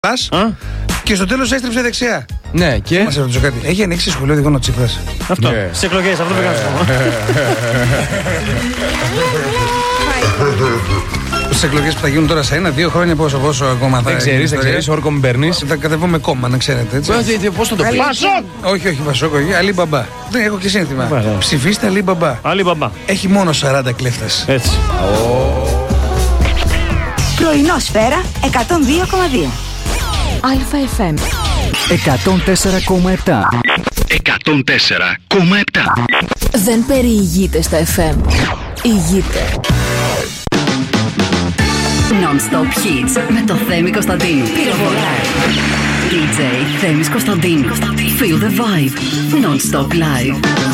και στο τέλος έστριψε δεξιά. Ναι, και. Να σε ρωτήσω κάτι. Έχει ανοίξει σχολείο οδηγών ο Τσίπρας? Αυτό. Στις εκλογές, αυτό πήγα να σου πω. Στις εκλογές που θα γίνουν τώρα σε 1-2 χρόνια, πόσο ακόμα θα. Δεν ξέρεις, όρκο μην παίρνεις. Θα κατεβούμε κόμμα, να ξέρετε έτσι. Πώς θα το πεις? Όχι, Πασόκ, Αλή Μπαμπά. Δεν έχω και σύνθημα. Ψηφίστε Αλή Μπαμπά. Αλή Μπαμπά. Έχει μόνο 40 κλέφτες. Έτσι. Πρωινό Σφαίρα 102,2. ΑΕΦΜ 104,7. 104,7. Δεν περιηγείται στα FM. Ηγείται. Non-stop hits με το Θέμη Κωνσταντίνου. Πυροβολά. DJ Θέμης Κωνσταντίνου. Feel the vibe. Non-stop live.